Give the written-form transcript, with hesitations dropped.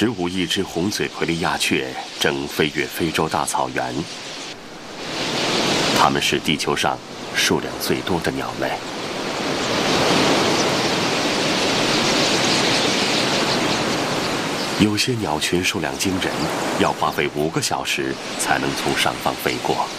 15亿只红嘴葵利鸦雀正飞越非洲大草原，它们是地球上数量最多的鸟类。有些鸟群数量惊人，要花费5个小时才能从上方飞过。